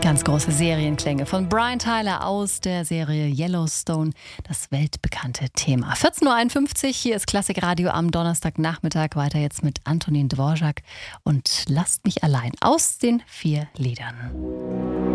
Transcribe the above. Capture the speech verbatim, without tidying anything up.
Ganz große Serienklänge von Brian Tyler aus der Serie Yellowstone, das weltbekannte Thema. vierzehn Uhr einundfünfzig, hier ist Klassikradio am Donnerstagnachmittag. Weiter jetzt mit Antonin Dvorak und Lasst mich allein aus den vier Liedern.